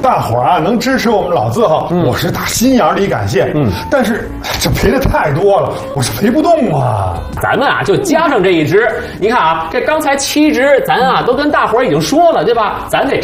大伙儿啊能支持我们老字号，我是打心眼里感谢。但是这赔的太多了，我是赔不动啊。 咱们啊就加上这一只，你看啊，这刚才7只，咱啊都跟大伙儿已经说了，对吧？咱得